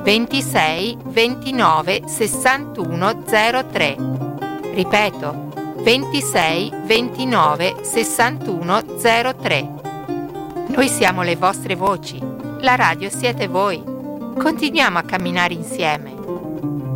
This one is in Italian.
26 29 61 03. Ripeto, 26 29 61 03. Noi siamo le vostre voci, la radio siete voi. Continuiamo a camminare insieme.